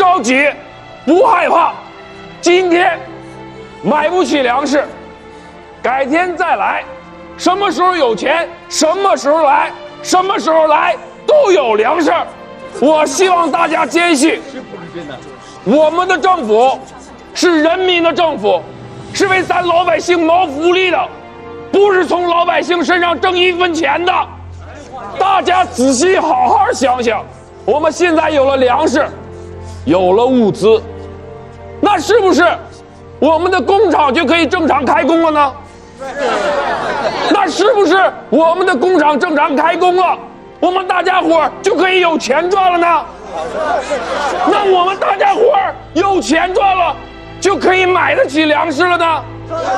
着急，不害怕。今天买不起粮食，改天再来。什么时候有钱，什么时候来，什么时候来都有粮食。我希望大家坚信，我们的政府是人民的政府，是为咱老百姓谋福利的，不是从老百姓身上挣一分钱的。大家仔细好好想想，我们现在有了粮食，有了物资，那是不是我们的工厂就可以正常开工了呢？那是不是我们的工厂正常开工了，我们大家伙就可以有钱赚了呢？那我们大家伙有钱赚了，就可以买得起粮食了呢？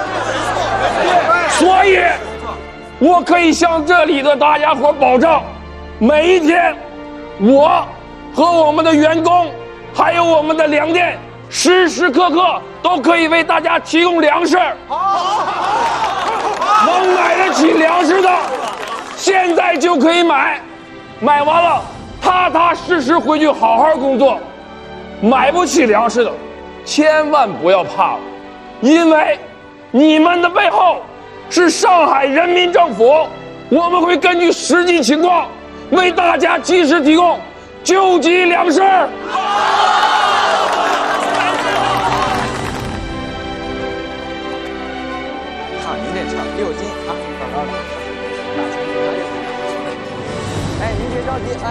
所以我可以向这里的大家伙保证，每一天我和我们的员工还有我们的粮店时时刻刻都可以为大家提供粮食。能买得起粮食的现在就可以买，买完了踏踏实实回去好好工作。买不起粮食的千万不要怕了，因为你们的背后是上海人民政府，我们会根据实际情况为大家及时提供救济粮食。 看您这唱6斤啊，高的。哎，您别着急，哎，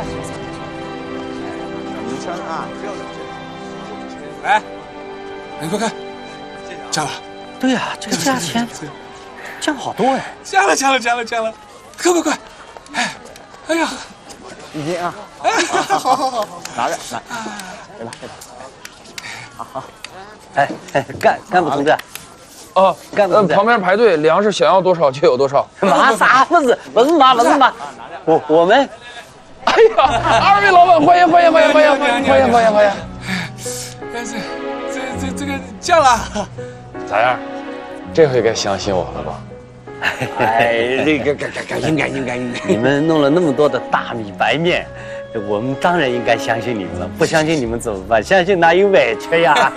您称啊， 哎，你快看，加了。 对呀，这个价钱降好多哎！ 降了，快！哎呀 1斤啊！ 哎，好， 拿着，来吧，好。 哎，干部同志， 旁边排队，粮食想要多少就有多少。 嘛啥不是嘛，我们， 哎呀，2位老板，欢迎！ 这个降了， 咋样？这回该相信我了吧？ 哎，这个感谢，你们弄了那么多的大米白面，我们当然应该相信你们了。不相信你们怎么办？相信哪有委屈呀？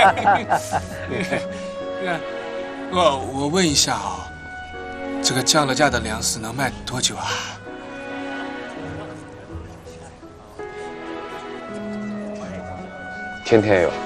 我问一下啊，这个降了价的粮食能卖多久啊？ 天天有。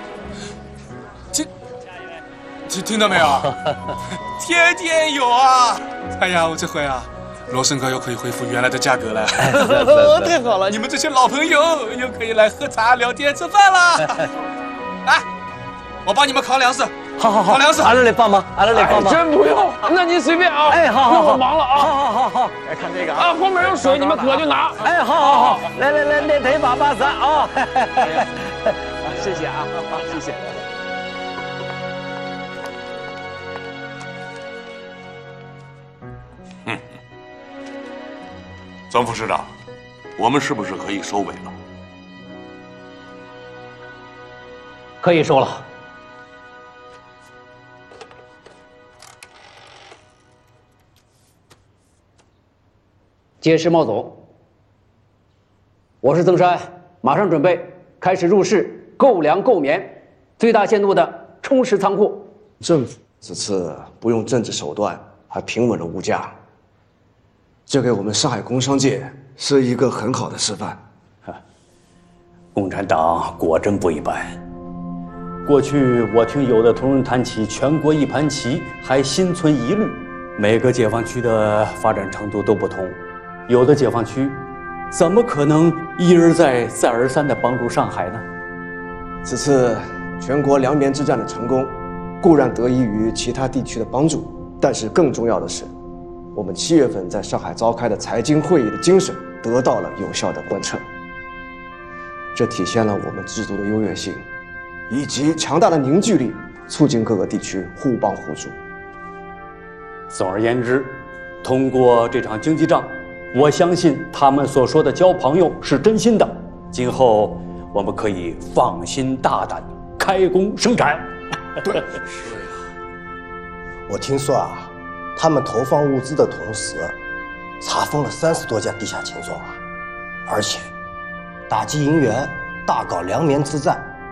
这听到没有？天天有啊！哎呀，我这回啊，罗森哥又可以恢复原来的价格了。 太好了， 你们这些老朋友又可以来喝茶、聊天、吃饭了。来，我帮你们扛粮食。 好， 扛粮食。 俺来帮忙。 真不用，那您随便啊。 哎，好， 那我忙了啊。 好。 来看这个啊，后面有水，你们渴就拿。 哎，好，来，那腿把伞啊。 谢谢啊，谢谢。 曾副市长，我们是不是可以收尾了？ 可以收了。 届时冒总，我是曾山，马上准备开始入市购粮购棉，最大限度的充实仓库。 政府此次不用政治手段，还平稳了物价，这给我们上海工商界是一个很好的示范。 共产党果真不一般。过去我听有的同仁谈起全国一盘棋，还心存疑虑。每个解放区的发展程度都不同，有的解放区怎么可能一而再再而三地帮助上海呢？ 此次全国粮棉之战的成功，固然得益于其他地区的帮助，但是更重要的是，我们7月份在上海召开的财经会议的精神得到了有效的贯彻。这体现了我们制度的优越性，以及强大的凝聚力，促进各个地区互帮互助。 总而言之，通过这场经济仗，我相信他们所说的交朋友是真心的。今后我们可以放心大胆开工生产。 对， 是呀。我听说啊，他们投放物资的同时，查封了30多家地下钱庄啊，而且打击银元，大搞粮棉之战。